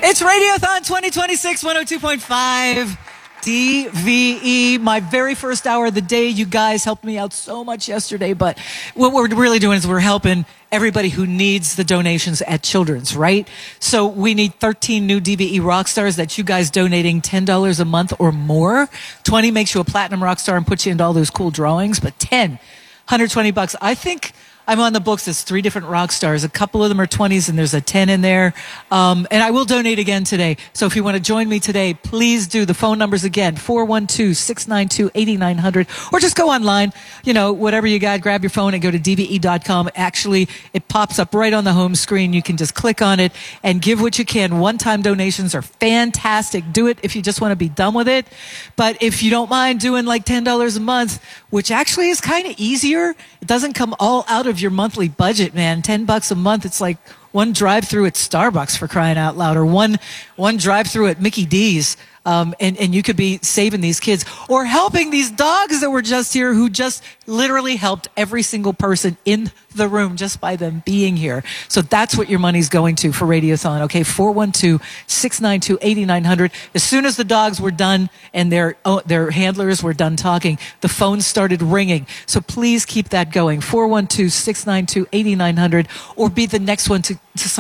It's Radiothon 2026, 102.5 DVE. My very first hour of the day. You guys helped me out so much yesterday, but what we're really doing is we're helping everybody who needs the donations at Children's, right? So we need 13 new DVE rock stars that you guys donating $10 a month or more. 20 makes you a platinum rock star and puts you into all those cool drawings, but 10, $120. I think I'm on the books as 3 different rock stars. A couple of them are 20s and there's a 10 in there. And I will donate again today. So if you want to join me today, please do. The phone numbers again, 412-692-8900, or just go online, whatever you got, grab your phone and go to dve.com. Actually, it pops up right on the home screen. You can just click on it and give what you can. One-time donations are fantastic. Do it if you just want to be done with it. But if you don't mind doing like $10 a month, which actually is kind of easier, it doesn't come all out of your monthly budget, man. $10 a month, it's like one drive-through at Starbucks, for crying out loud, or one drive-through at Mickey D's. And you could be saving these kids or helping these dogs that were just here, who just literally helped every single person in the room just by them being here. So that's what your money's going to for Radiothon. Okay, 412-692-8900. As soon as the dogs were done and their handlers were done talking, the phone started ringing. So please keep that going. 412-692-8900, or be the next one to sign